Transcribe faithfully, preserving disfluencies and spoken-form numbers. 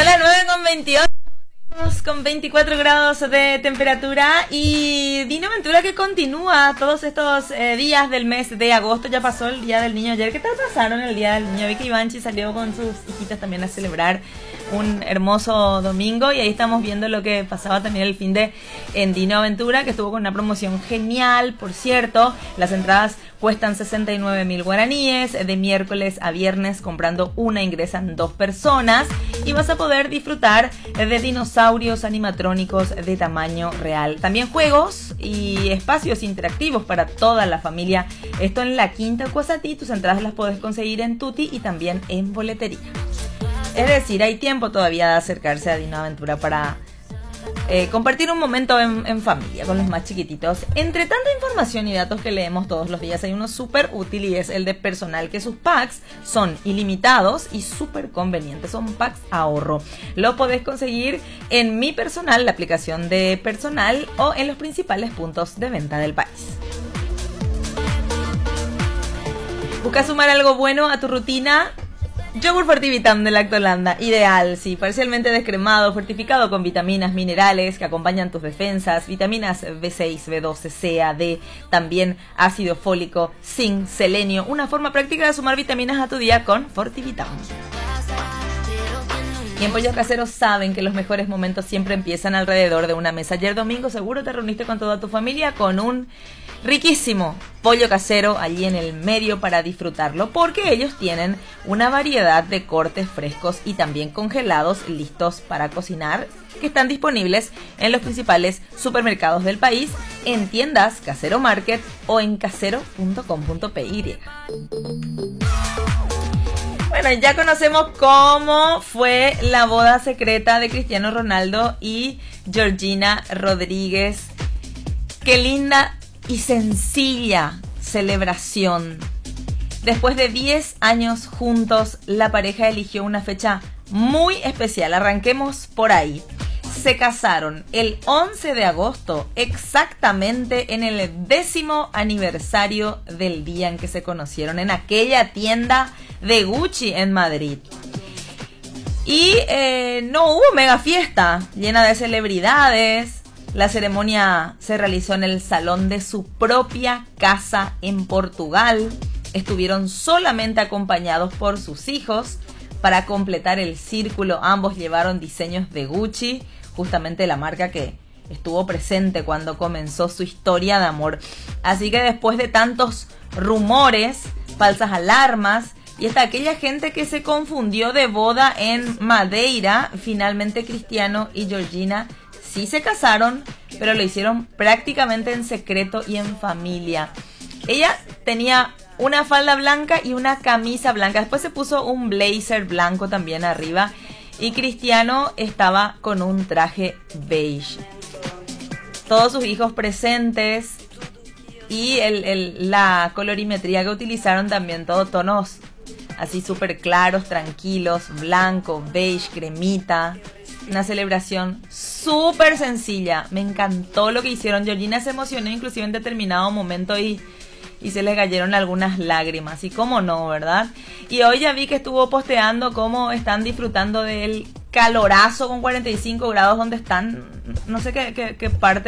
Son las nueve con veintiocho, con veinticuatro grados de temperatura, y Dino Ventura que continúa todos estos eh, días del mes de agosto. Ya pasó el Día del Niño ayer. ¿Qué tal pasaron el Día del Niño? Vi que Ivanchi salió con sus hijitas también a celebrar un hermoso domingo, y ahí estamos viendo lo que pasaba también el fin de en Dino Aventura, que estuvo con una promoción genial. Por cierto, las entradas cuestan sesenta y nueve mil guaraníes, de miércoles a viernes. Comprando una ingresan dos personas y vas a poder disfrutar de dinosaurios animatrónicos de tamaño real. También juegos y espacios interactivos para toda la familia. Esto en la Quinta Cuasatí. Tus entradas las podés conseguir en Tuti y también en boletería. Es decir, hay tiempo todavía de acercarse a Dino Aventura para eh, compartir un momento en, en familia con los más chiquititos. Entre tanta información y datos que leemos todos los días, hay uno súper útil, y es el de Personal, que sus packs son ilimitados y súper convenientes. Son packs ahorro. Lo podés conseguir en Mi Personal, la aplicación de Personal, o en los principales puntos de venta del país. ¿Buscas sumar algo bueno a tu rutina? Yogur Fortivitam de Lactolanda, ideal, sí, parcialmente descremado, fortificado con vitaminas, minerales que acompañan tus defensas, vitaminas B seis, B doce, C, A, D, también ácido fólico, zinc, selenio, una forma práctica de sumar vitaminas a tu día con Fortivitam. Y en Pollos Caseros saben que los mejores momentos siempre empiezan alrededor de una mesa. Ayer domingo seguro te reuniste con toda tu familia con un riquísimo pollo casero allí en el medio para disfrutarlo, porque ellos tienen una variedad de cortes frescos y también congelados listos para cocinar, que están disponibles en los principales supermercados del país, en tiendas Casero Market o en casero punto com punto p y. Bueno, ya conocemos cómo fue la boda secreta de Cristiano Ronaldo y Georgina Rodríguez. Qué linda y sencilla celebración. Después de diez años juntos, la pareja eligió una fecha muy especial. Arranquemos por ahí. Se casaron el once de agosto, exactamente en el décimo aniversario del día en que se conocieron, en aquella tienda de Gucci en Madrid. Y eh, no hubo mega fiesta llena de celebridades. La ceremonia se realizó en el salón de su propia casa en Portugal. Estuvieron solamente acompañados por sus hijos. Para completar el círculo, ambos llevaron diseños de Gucci, justamente la marca que estuvo presente cuando comenzó su historia de amor. Así que después de tantos rumores, falsas alarmas y hasta aquella gente que se confundió de boda en Madeira, finalmente Cristiano y Georgina sí se casaron, pero lo hicieron prácticamente en secreto y en familia. Ella tenía una falda blanca y una camisa blanca. Después se puso un blazer blanco también arriba. Y Cristiano estaba con un traje beige. Todos sus hijos presentes. Y el, el, la colorimetría que utilizaron también, todos tonos así súper claros, tranquilos, blanco, beige, cremita. Una celebración súper sencilla. Me encantó lo que hicieron. Georgina se emocionó inclusive en determinado momento y, y se le cayeron algunas lágrimas. Y cómo no, ¿verdad? Y hoy ya vi que estuvo posteando cómo están disfrutando del calorazo con cuarenta y cinco grados donde están. No sé qué, qué, qué parte